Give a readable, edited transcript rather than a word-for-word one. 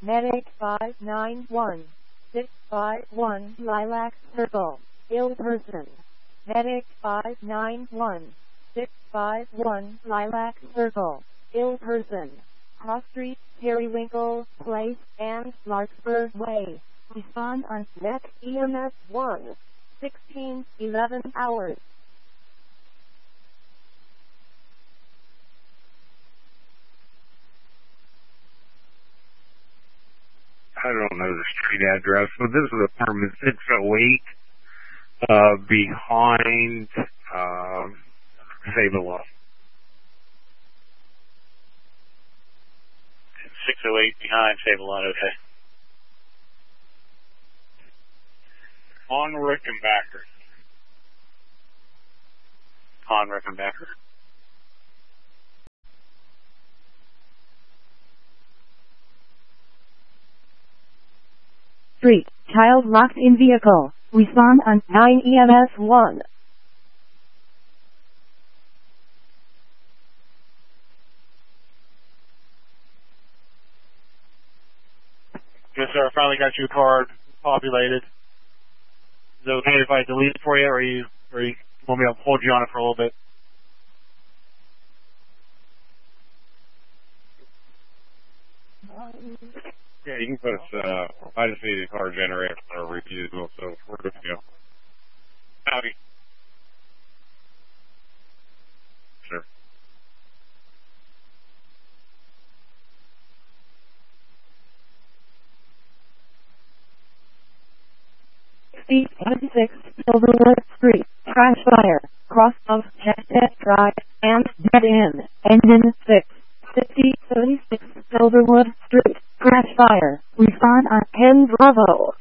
Medic 591651 Lilac Circle. Ill person. Medic 591651 Lilac Circle. Ill person. Cross Street, Periwinkle Place, and Larkspur Way. Respond on Net EMS 1. 16:11 hours. I don't know the street address, but this is apartment 608, behind, Save-A-Lot. 608 behind Save-A-Lot, okay. On Rickenbacker. On Rickenbacker. Street. Child locked in vehicle. Respond on 9 EMS 1. Yes, sir. I finally got your card populated. Is it okay if I delete it for you, or you want me to hold you on it for a little bit? Yeah, you can put us, I just need a card generator for a refusal, so we're good to go. Howdy. Sure. Speed 26 Silverwood Street. Crash fire. Cross of Chestnut Drive and dead end. Engine 6. 5076 Silverwood Street. Crash fire. Respond on 10 Bravo.